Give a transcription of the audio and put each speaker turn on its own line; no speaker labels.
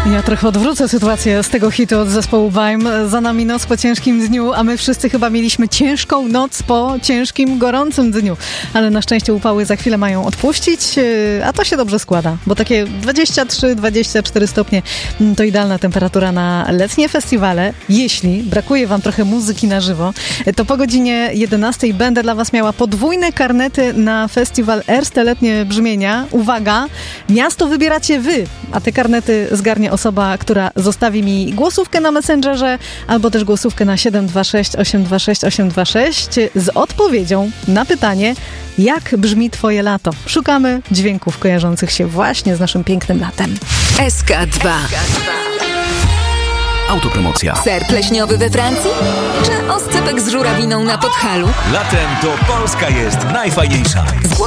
Ja trochę odwrócę sytuację z tego hitu od zespołu Vime. Za nami noc po ciężkim dniu, a my wszyscy chyba mieliśmy ciężką noc po ciężkim, gorącym dniu. Ale na szczęście upały za chwilę mają odpuścić, a to się dobrze składa, bo takie 23-24 stopnie to idealna temperatura na letnie festiwale. Jeśli brakuje wam trochę muzyki na żywo, to po godzinie 11 będę dla was miała podwójne karnety na festiwal Erste Letnie Brzmienia. Uwaga, miasto wybieracie wy, a te karnety zgarnie osoba, która zostawi mi głosówkę na Messengerze albo też głosówkę na 726 826 826 z odpowiedzią na pytanie, jak brzmi twoje lato. Szukamy dźwięków kojarzących się właśnie z naszym pięknym latem.
SK2.
Autopromocja.
Ser pleśniowy we Francji? Czy oscypek z żurawiną na Podhalu?
Latem to Polska jest najfajniejsza.